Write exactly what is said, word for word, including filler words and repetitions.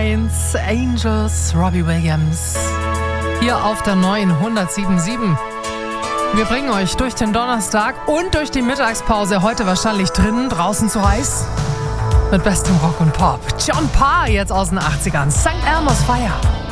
eins, Angels, Robbie Williams. Hier auf der neuen hundertsieben Komma sieben. Wir bringen euch durch den Donnerstag und durch die Mittagspause. Heute wahrscheinlich drinnen, draußen zu heiß. Mit bestem Rock und Pop. John Parr jetzt aus den achtzigern. Sankt Elmo's Fire.